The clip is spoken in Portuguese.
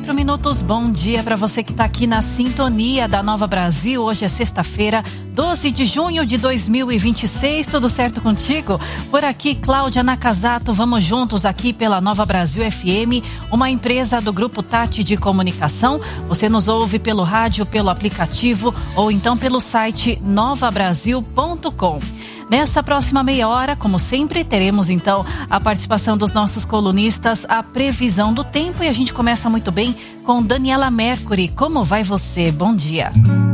minutos. Bom dia para você que está aqui na sintonia da Nova Brasil. Hoje é sexta-feira, 12 de junho de 2026. Tudo certo contigo? Por aqui, Cláudia Nakazato. Vamos juntos aqui pela Nova Brasil FM, uma empresa do Grupo Tati de Comunicação. Você nos ouve pelo rádio, pelo aplicativo ou então pelo site novabrasil.com. Nessa próxima meia hora, como sempre, teremos então a participação dos nossos colunistas, a previsão do tempo, e a gente começa muito bem com Daniela Mercury. Como vai você? Bom dia.